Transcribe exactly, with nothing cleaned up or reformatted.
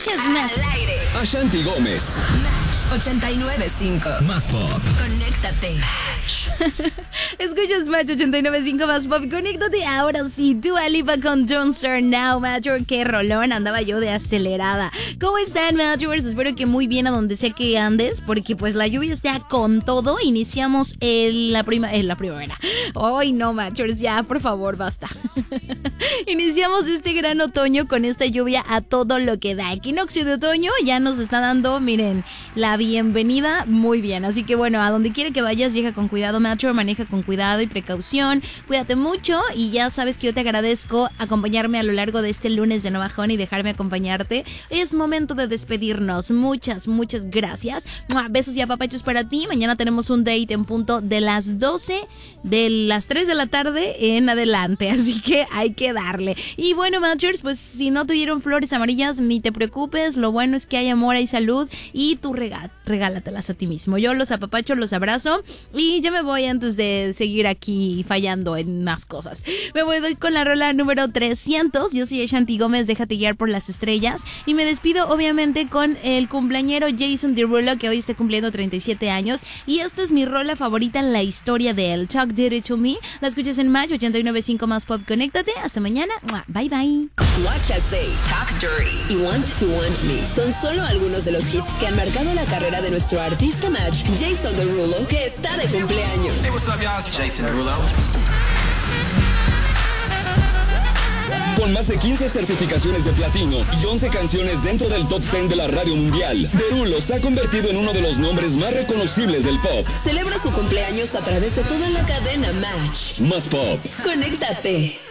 Escuchas Match. Al aire. Ashanti Gómez. Match ochenta y nueve punto cinco. Más pop. Conéctate. Escuchas Match ochenta y nueve punto cinco más pop. Conéctate ahora sí. Dua Lipa con Don't Start Now, Matchers. Qué rolón. Andaba yo de acelerada. ¿Cómo están, Matchers? Espero que muy bien a donde sea que andes, porque pues la lluvia está con todo. Iniciamos el, la, prima, eh, la primavera. Ay, no, Matchers, ya, por favor, basta. Iniciamos este gran otoño con esta lluvia a todo lo que da. Equinoccio de otoño ya nos está dando, miren, la bienvenida muy bien. Así que bueno, a donde quiera que vayas, llega con cuidado, Matcher, maneja con cuidado y precaución. Cuídate mucho y ya sabes que yo te agradezco acompañarme a lo largo de este lunes de Nueva Jón y dejarme acompañarte. Es momento de despedirnos. Muchas, muchas gracias. ¡Mua! Besos y apapachos para ti. Mañana tenemos un date en punto de las doce, de las tres de la tarde en adelante. Así que hay que darle. Y bueno, Matchers, pues si no te dieron flores amarillas, ni te preocupes. Lo bueno es que hay amor, hay salud y tú regá- regálatelas a ti mismo. Yo los apapacho, los abrazo y ya me voy antes de seguir aquí fallando en más cosas. Me voy doy con la rola número trescientos. Yo soy Ashanti Gómez, déjate guiar por las estrellas. Y me despido obviamente con el cumpleañero Jason Derulo, que hoy está cumpliendo treinta y siete años. Y esta es mi rola favorita en la historia de él. Chuck Did It To Me. La escuchas en Match ochenta y nueve punto cinco más pop. Conéctate. Hasta mañana. Bye bye. Watch Us Say, Talk Dirty y Want to Want Me son solo algunos de los hits que han marcado la carrera de nuestro artista Match, Jason Derulo, que está de cumpleaños. Hey, what's up, y'all? It's Jason Derulo. Con más de quince certificaciones de platino y once canciones dentro del top diez de la radio mundial, Derulo se ha convertido en uno de los nombres más reconocibles del pop. Celebra su cumpleaños a través de toda la cadena Match. Más pop. Conéctate.